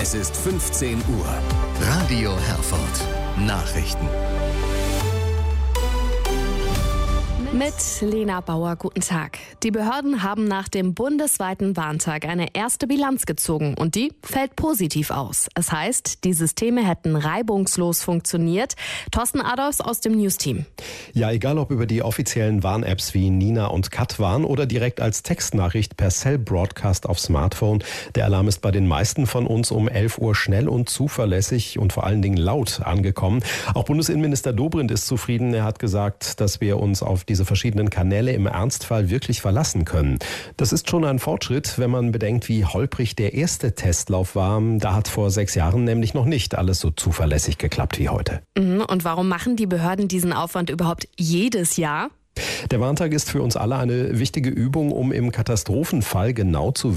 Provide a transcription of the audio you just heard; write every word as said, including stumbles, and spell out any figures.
Es ist fünfzehn Uhr. Radio Herford. Nachrichten. Mit Lena Bauer, guten Tag. Die Behörden haben nach dem bundesweiten Warntag eine erste Bilanz gezogen und die fällt positiv aus. Es heißt, die Systeme hätten reibungslos funktioniert. Thorsten Adolfs aus dem News-Team. Ja, egal ob über die offiziellen Warn-Apps wie Nina und Katwarn oder direkt als Textnachricht per Cell-Broadcast auf Smartphone, der Alarm ist bei den meisten von uns um elf Uhr schnell und zuverlässig und vor allen Dingen laut angekommen. Auch Bundesinnenminister Dobrindt ist zufrieden. Er hat gesagt, dass wir uns auf diese verschiedenen Kanäle im Ernstfall wirklich verlassen können. Das ist schon ein Fortschritt, wenn man bedenkt, wie holprig der erste Testlauf war. Da hat vor sechs Jahren nämlich noch nicht alles so zuverlässig geklappt wie heute. Und warum machen die Behörden diesen Aufwand überhaupt jedes Jahr? Der Warntag ist für uns alle eine wichtige Übung, um im Katastrophenfall genau zu